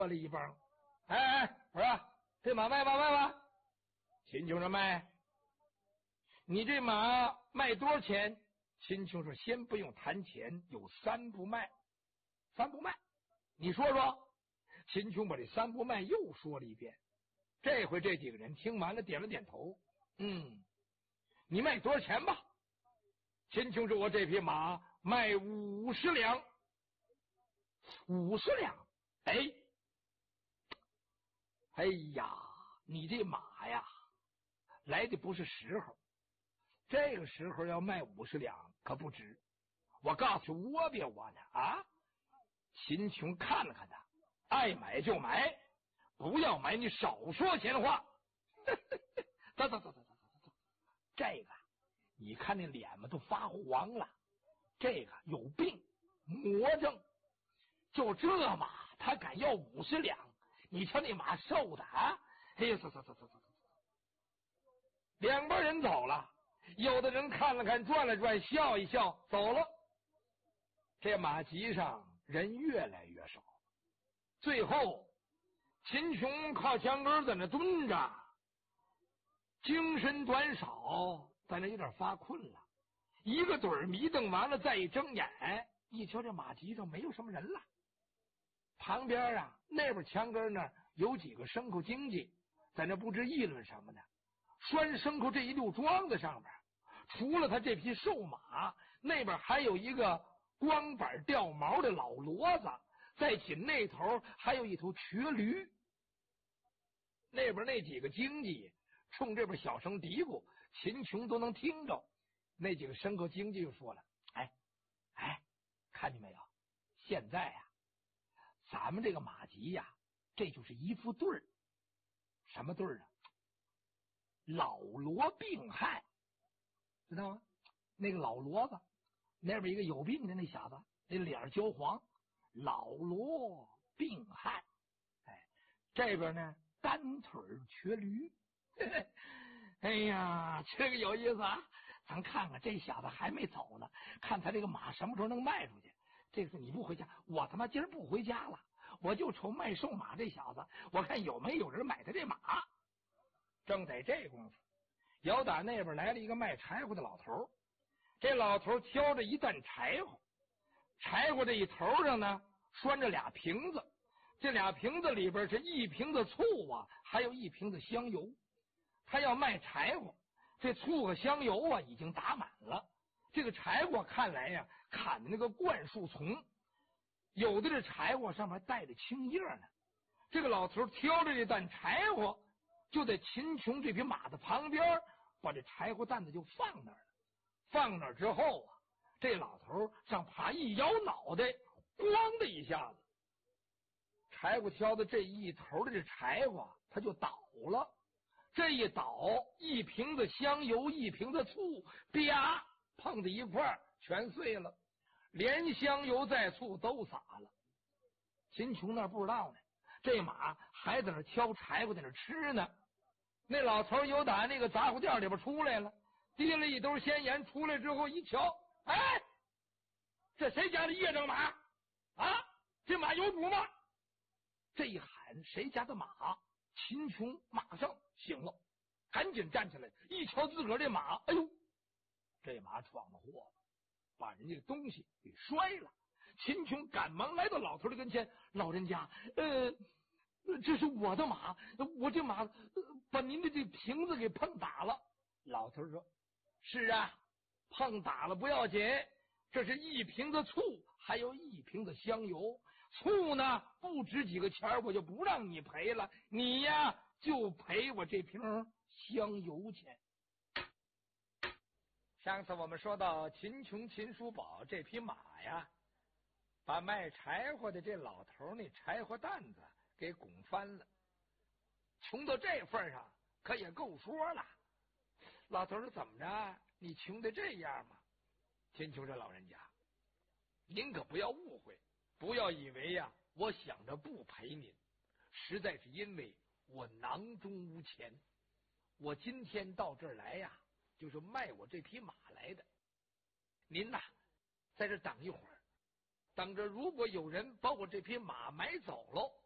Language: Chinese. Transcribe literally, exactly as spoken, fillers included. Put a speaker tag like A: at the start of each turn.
A: 了一帮，哎哎，我说这马卖吧卖吧，秦琼说卖。你这马卖多少钱？秦琼说先不用谈钱，有三不卖。三不卖，你说说。秦琼把这三不卖又说了一遍。这回这几个人听完了，点了点头。嗯，你卖多少钱吧？秦琼说我这匹马卖五十两。五十两？哎，哎呀，你这马呀，来的不是时候。这个时候要卖五十两可不值。我告诉你，我别我呢啊！秦琼看了看他，爱买就买，不要买你少说闲话。走走走走走走走，这个你看那脸嘛都发黄了，这个有病魔怔。就这马他敢要五十两，你瞧那马瘦的啊！哎呀，走走走走走走，两拨人走了。有的人看了看，转了转，笑一笑，走了。这马集上人越来越少，最后秦琼靠墙根在那蹲着，精神短少，在那有点发困了。一个盹儿迷瞪完了，再一睁眼，一瞧这马集上没有什么人了。旁边啊，那边墙根那儿有几个牲口经济在那不知议论什么呢。拴牲口这一溜桩子上面，除了他这匹瘦马，那边还有一个光板掉毛的老骡子，在紧那头还有一头瘸驴。那边那几个经济冲这边小声嘀咕，秦琼都能听着。那几个牲口经济就说了：哎哎，看见没有，现在啊咱们这个马集呀、啊，这就是一副对儿。什么对儿啊？老骡病害，知道吗？那个老骡子那边一个有病的那小子，那脸焦黄，老骡病害。哎，这边呢单腿瘸驴。哎呀，这个有意思啊！咱看看这小子还没走呢，看他这个马什么时候能卖出去。这个你不回家，我他妈今儿不回家了，我就瞅卖瘦马这小子，我看有没有人买他这马。正在这功夫，姚打那边来了一个卖柴火的老头。这老头挑着一担柴火，柴火这一头上呢拴着俩瓶子，这俩瓶子里边是一瓶子醋啊，还有一瓶子香油。他要卖柴火，这醋和香油啊已经打满了。这个柴火看来呀，砍的那个灌树丛，有的这柴火上面带着青叶呢。这个老头挑着这担柴火，就在秦琼这匹马的旁边，把这柴火担子就放那儿了。放那儿之后啊，这老头上爬一摇脑袋，咣的一下子，柴火挑的这一头的这柴火它就倒了。这一倒，一瓶子香油，一瓶子醋，啪碰在一块儿，全碎了，连香油带醋都洒了。秦琼那不知道呢，这马还在那挑柴火，在那吃呢。那老头有打那个杂货店里边出来了，提了一兜鲜盐，出来之后一瞧，哎，这谁家的业障马啊？这马有主吗？这一喊谁家的马，秦琼马上醒了，赶紧站起来，一瞧自个儿这马，哎呦，这马闯了祸了，把人家的东西给摔了。秦琼赶忙来到老头的跟前，老人家，呃，这是我的马，我这马、呃、把您的这瓶子给碰打了。老头说：是啊，碰打了不要紧，这是一瓶子醋，还有一瓶子香油。醋呢不值几个钱，我就不让你赔了，你呀就赔我这瓶香油钱。上次我们说到秦琼秦叔宝这匹马呀，把卖柴火的这老头那柴火担子给拱翻了，穷到这份上可也够说了。老头说：怎么着，你穷的这样吗？秦琼这老人家，您可不要误会，不要以为呀我想着不赔您，实在是因为我囊中无钱。我今天到这儿来呀，就是卖我这匹马来的。您呐在这等一会儿，等着如果有人把我这匹马买走喽，